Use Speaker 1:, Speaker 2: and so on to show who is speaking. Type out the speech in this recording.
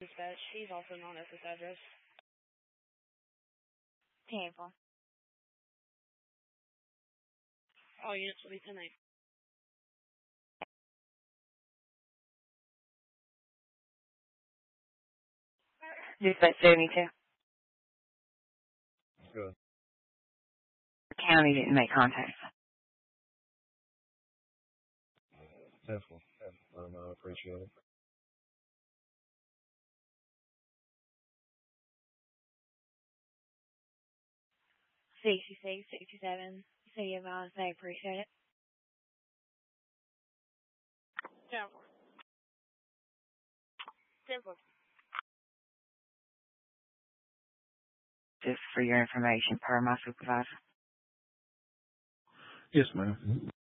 Speaker 1: Dispatch. He's also known as this address.
Speaker 2: Painful.
Speaker 1: All units will be 10-8.
Speaker 2: Dispatch 72.
Speaker 3: Good.
Speaker 2: The county didn't make contact.
Speaker 3: Definitely. I appreciate it.
Speaker 2: $66, $67. City of Alice, I appreciate it.
Speaker 1: Yeah. 10-4.
Speaker 2: Just for your information, per my supervisor.
Speaker 3: Yes, ma'am.